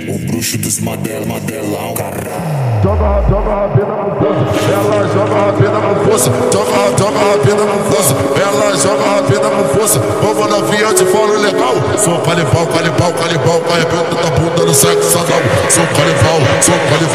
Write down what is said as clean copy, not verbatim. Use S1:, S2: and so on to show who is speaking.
S1: O bruxo dos madelão, caralho.
S2: Joga a rabeta no poço, ela joga a rabeta no poço. Joga a rabeta no poço, ela joga a rabeta no poço. Vamos novinha, eu te falo legal. Sou canibal, arrebenta da bunda no sexo anal. Sou canibal,